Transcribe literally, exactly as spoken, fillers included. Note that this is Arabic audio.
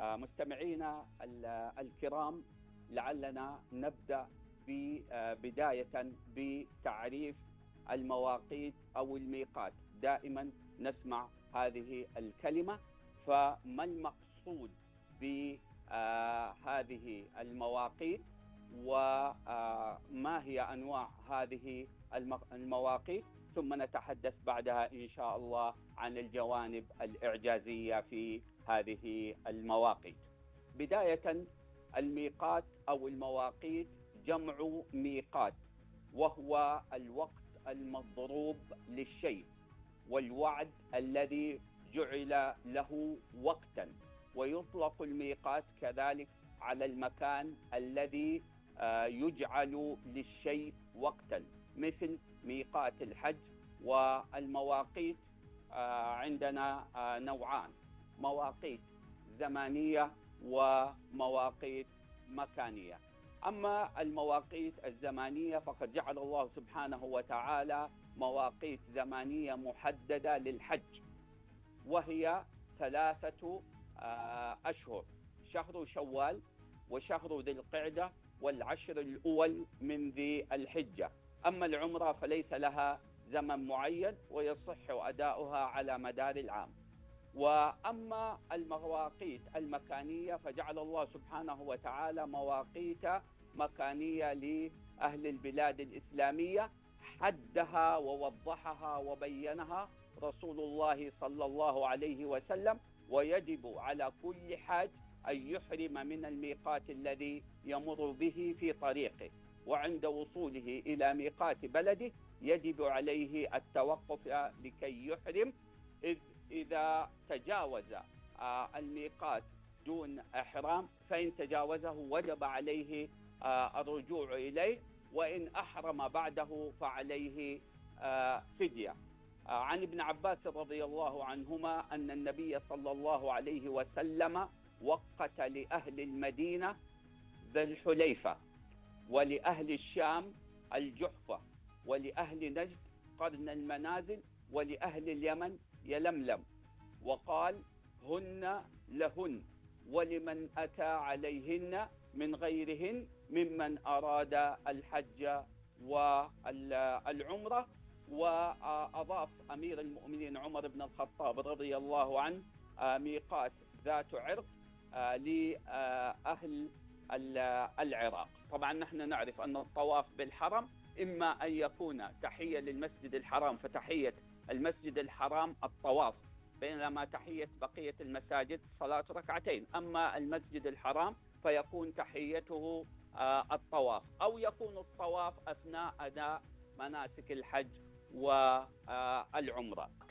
مستمعينا الكرام، لعلنا نبدأ بداية بتعريف المواقيت أو الميقات. دائما نسمع هذه الكلمة، فما المقصود بهذه المواقيت وما هي أنواع هذه المواقيت، ثم نتحدث بعدها إن شاء الله عن الجوانب الإعجازية في هذه المواقيت. بداية، الميقات أو المواقيت جمع ميقات، وهو الوقت المضروب للشيء والوعد الذي جعل له وقتا. ويطلق الميقات كذلك على المكان الذي يجعل للشيء وقتا، مثل ميقات الحج. والمواقيت عندنا نوعان: مواقيت زمانية ومواقيت مكانية. أما المواقيت الزمانية فقد جعل الله سبحانه وتعالى مواقيت زمانية محددة للحج، وهي ثلاثة أشهر: شهر شوال وشهر ذي القعدة والعشر الأول من ذي الحجة. أما العمرة فليس لها زمن معين ويصح أداؤها على مدار العام. وأما المواقيت المكانية فجعل الله سبحانه وتعالى مواقيت مكانية لأهل البلاد الإسلامية، حدها ووضحها وبينها رسول الله صلى الله عليه وسلم. ويجب على كل حاج أن يحرم من الميقات الذي يمر به في طريقه، وعند وصوله إلى ميقات بلده يجب عليه التوقف لكي يحرم. إذ إذا تجاوز الميقات دون إحرام فإن تجاوزه وجب عليه الرجوع إليه، وإن أحرم بعده فعليه فدية. عن ابن عباس رضي الله عنهما أن النبي صلى الله عليه وسلم وقت لأهل المدينة ذي الحليفة، ولأهل الشام الجحفة، ولأهل نجد قرن المنازل، ولأهل اليمن يلملم، وقال: هن لهن ولمن أتى عليهن من غيرهن ممن أراد الحج والعمرة. وأضاف أمير المؤمنين عمر بن الخطاب رضي الله عنه ميقات ذات عرق لأهل العراق. طبعا نحن نعرف أن الطواف بالحرم إما أن يكون تحية للمسجد الحرام فتحية المسجد الحرام الطواف، بينما تحية بقية المساجد صلاة ركعتين. أما المسجد الحرام فيكون تحيته الطواف، أو يكون الطواف أثناء أداء مناسك الحج والعمرة.